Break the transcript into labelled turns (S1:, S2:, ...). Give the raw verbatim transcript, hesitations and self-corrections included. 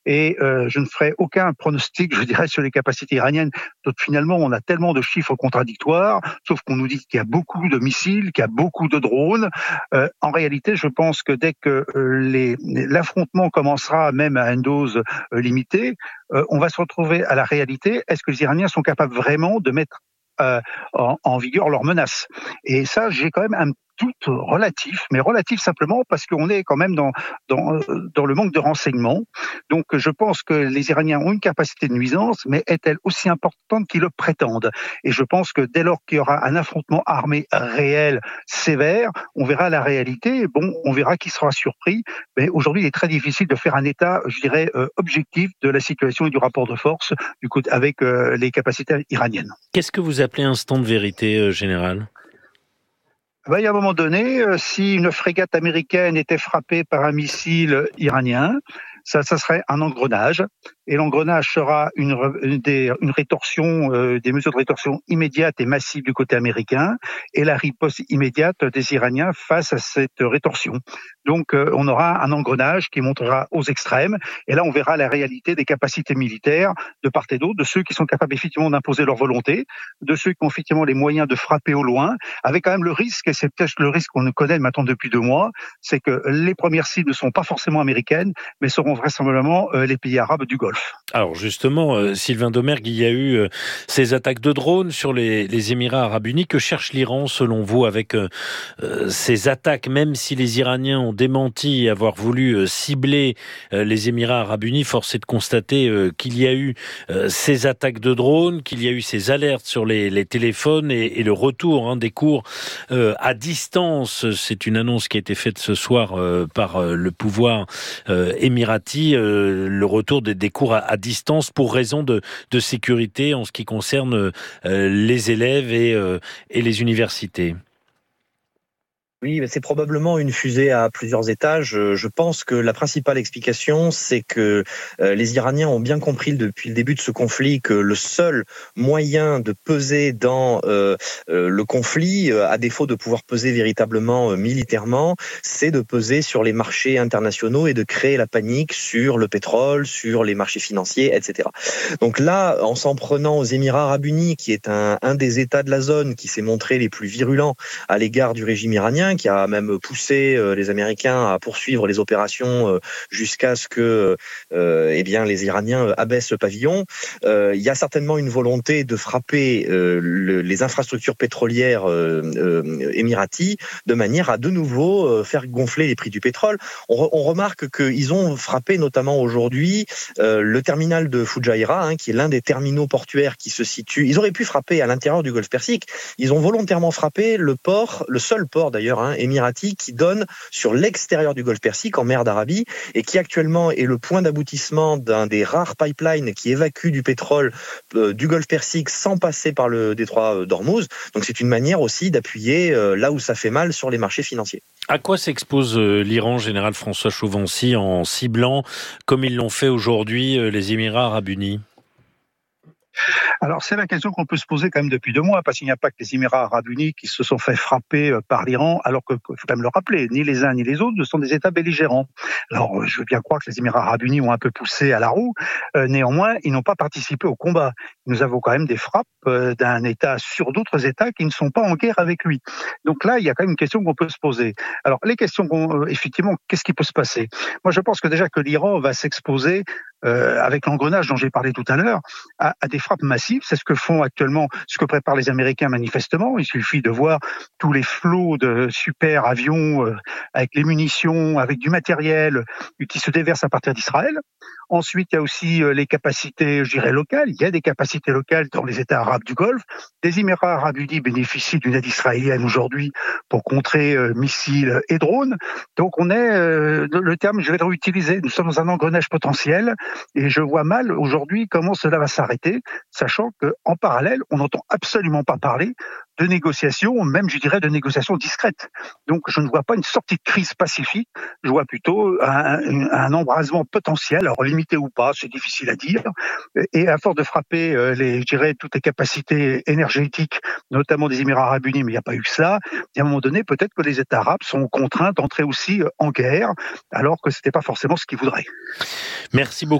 S1: et euh, je ne ferai aucun pronostic, je dirais, sur les capacités iraniennes. Donc finalement, on a tellement de chiffres contradictoires, sauf qu'on nous dit qu'il y a beaucoup de missiles, qu'il y a beaucoup de drones. Euh, en réalité, je pense que dès que euh, les, l'affrontement commencera même à une dose euh, limitée, euh, on va se retrouver à la réalité. Est-ce que les Iraniens sont capables vraiment de mettre euh, en, en vigueur leurs menaces? Et ça, j'ai quand même un doute relatif, mais relatif simplement parce qu'on est quand même dans, dans, dans le manque de renseignements. Donc je pense que les Iraniens ont une capacité de nuisance, mais est-elle aussi importante qu'ils le prétendent? Et je pense que dès lors qu'il y aura un affrontement armé réel, sévère, on verra la réalité. Bon, on verra qui sera surpris. Mais aujourd'hui, il est très difficile de faire un état, je dirais, euh, objectif de la situation et du rapport de force du coup, avec euh, les capacités iraniennes.
S2: Qu'est-ce que vous appelez instant de vérité, euh, général ?
S1: Ben, il y a un moment donné, euh, si une frégate américaine était frappée par un missile iranien, ça, ça serait un engrenage. Et l'engrenage sera une, une, des, une rétorsion, euh, des mesures de rétorsion immédiates et massives du côté américain, et la riposte immédiate des Iraniens face à cette rétorsion. Donc, euh, on aura un engrenage qui montera aux extrêmes, et là, on verra la réalité des capacités militaires de part et d'autre, de ceux qui sont capables effectivement d'imposer leur volonté, de ceux qui ont effectivement les moyens de frapper au loin, avec quand même le risque, et c'est peut-être le risque qu'on connaît maintenant depuis deux mois, c'est que les premières cibles ne sont pas forcément américaines, mais seront vraisemblablement euh, les pays arabes du Golfe.
S2: Alors justement, euh, Sylvain Domergue, il y a eu euh, ces attaques de drones sur les, les Émirats arabes unis. Que cherche l'Iran selon vous avec euh, euh, ces attaques, même si les Iraniens ont démenti avoir voulu euh, cibler euh, les Émirats arabes unis, force est de constater euh, qu'il y a eu euh, ces attaques de drones, qu'il y a eu ces alertes sur les, les téléphones et, et le retour hein, des cours euh, à distance. C'est une annonce qui a été faite ce soir euh, par euh, le pouvoir euh, émirati, euh, le retour des, des cours à, à distance pour raison de, de sécurité en ce qui concerne euh, les élèves et, euh, et les universités.
S3: Oui, c'est probablement une fusée à plusieurs étages. Je pense que la principale explication, c'est que les Iraniens ont bien compris depuis le début de ce conflit que le seul moyen de peser dans euh, le conflit, à défaut de pouvoir peser véritablement militairement, c'est de peser sur les marchés internationaux et de créer la panique sur le pétrole, sur les marchés financiers, et cetera. Donc là, en s'en prenant aux Émirats arabes unis, qui est un, un des États de la zone qui s'est montré les plus virulents à l'égard du régime iranien, qui a même poussé les Américains à poursuivre les opérations jusqu'à ce que euh, eh bien, les Iraniens abaissent le pavillon. Euh, il y a certainement une volonté de frapper euh, le, les infrastructures pétrolières euh, euh, émiraties de manière à de nouveau euh, faire gonfler les prix du pétrole. On, re, on remarque qu'ils ont frappé notamment aujourd'hui euh, le terminal de Fujairah, hein, qui est l'un des terminaux portuaires qui se situe. Ils auraient pu frapper à l'intérieur du Golfe Persique. Ils ont volontairement frappé le port, le seul port d'ailleurs, Hein, émirati, qui donne sur l'extérieur du Golfe Persique, en mer d'Arabie, et qui actuellement est le point d'aboutissement d'un des rares pipelines qui évacue du pétrole euh, du Golfe Persique sans passer par le détroit d'Ormuz. Donc c'est une manière aussi d'appuyer euh, là où ça fait mal sur les marchés financiers.
S2: À quoi s'expose euh, l'Iran, général François Chauvency, en ciblant, comme ils l'ont fait aujourd'hui, euh, les Émirats arabes unis ?
S1: Alors, c'est la question qu'on peut se poser quand même depuis deux mois, parce qu'il n'y a pas que les Émirats arabes unis qui se sont fait frapper par l'Iran, alors que, il faut quand même le rappeler, ni les uns ni les autres ne sont des États belligérants. Alors, je veux bien croire que les Émirats arabes unis ont un peu poussé à la roue, euh, néanmoins, ils n'ont pas participé au combat. Nous avons quand même des frappes euh, d'un État sur d'autres États qui ne sont pas en guerre avec lui. Donc là, il y a quand même une question qu'on peut se poser. Alors, les questions, euh, effectivement, qu'est-ce qui peut se passer ? Moi, je pense que déjà que l'Iran va s'exposer Euh, avec l'engrenage dont j'ai parlé tout à l'heure, à, à des frappes massives. C'est ce que font actuellement, ce que préparent les Américains manifestement. Il suffit de voir tous les flots de super avions euh, avec les munitions, avec du matériel qui se déversent à partir d'Israël. Ensuite, il y a aussi euh, les capacités, je dirais, locales. Il y a des capacités locales dans les États arabes du Golfe. Les Émirats arabes unis bénéficient d'une aide israélienne aujourd'hui pour contrer euh, missiles et drones. Donc on est, euh, le, le terme, je vais le réutiliser, nous sommes dans un engrenage potentiel. Et je vois mal aujourd'hui comment cela va s'arrêter, sachant qu'en parallèle, on n'entend absolument pas parler de négociations, même je dirais de négociations discrètes. Donc je ne vois pas une sortie de crise pacifique, je vois plutôt un, un embrasement potentiel, alors limité ou pas, c'est difficile à dire, et à force de frapper les, je dirais, toutes les capacités énergétiques, notamment des Émirats arabes unis, mais il n'y a pas eu que ça, et à un moment donné, peut-être que les États arabes sont contraints d'entrer aussi en guerre, alors que ce n'était pas forcément ce qu'ils voudraient.
S2: Merci beaucoup.